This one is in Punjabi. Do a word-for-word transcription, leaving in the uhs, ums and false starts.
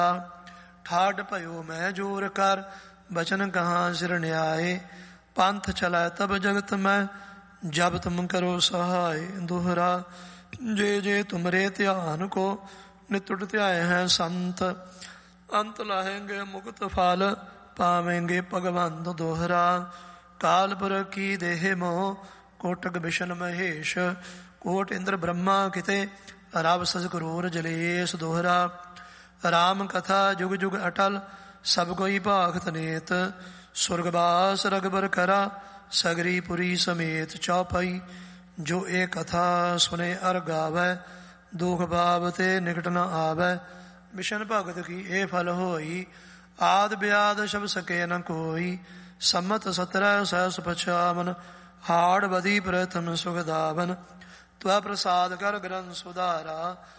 ਠਾਡ ਭਇਓ ਮੈਂ ਜੋਰ ਕਰ, ਬਚਨ ਕਹਾਂ ਸਿਰ ਨਿਆਏ। ਪੰਥ ਚਲੈ ਤਬ ਜਗਤ ਮੈਂ, ਜਬ ਤੁਮ ਕਰੋ ਸਹਾਏ। ਦੋਹਰਾ ਜੇ ਜੇ ਤੁਮਰੇ ਧਿਆਨ ਕੋ, ਨਿਤੁਟ ਧਿਆਏ ਹੈ ਸੰਤ। ਅੰਤ ਲਾਹੇਂਗੇ ਮੁਕਤ ਫਲ, ਪਾਵੇਂਗੇ ਭਗਵੰਤ। ਦੋਹਰਾ ਕਾਲ ਪੁਰਖ ਕੀ ਦੇਹ ਮੋਹ, ਕੋਟਕ ਬਿਸ਼ਨ ਮਹੇਸ਼। ਕੋਟ ਇੰਦਰ ਬ੍ਰਹਮਾ ਕਿਤੇ, ਰਬ ਸਜ ਕਰੋਰ ਜਲੇਸ਼। ਦੋਹਰਾ ਰਾਮ ਕਥਾ ਜੁਗ ਜੁਗ ਅਟਲ, ਸਭ ਕੋਈ ਭਾਖਤ ਨੇਤ। ਸੁਰਗਵਾਸ ਰਗਬਰ ਕਰਾ, ਸਗਰੀ ਪੁਰੀ ਸਮੇਤ। ਚੌਪਈ ਜੋ ਇਹ ਕਥਾ ਸੁਨੇ ਅਰ ਗਾਵੈ, ਦੁਖ ਭਾਵ ਤੇ ਨਿਕਟ ਨ ਆਵੈ। ਬਿਸ਼ਨ ਭਗਤ ਕੀ ਇਹ ਫਲ ਹੋਈ, ਆਦ ਬਿਆਦ ਸ਼ਬ ਸਕੇ ਨ ਕੋਈ। ਸੰਮਤ ਸਤਰੈ ਸਹਿਸ ਪਛਾਵਨ, ਹਾੜ ਬਦੀ ਪ੍ਰਥਮ ਸੁਖ ਧਾਵਨ। ਤਵੈ ਪ੍ਰਸਾਦ ਕਰ ਗ੍ਰੰਥ ਸੁਧਾਰਾ,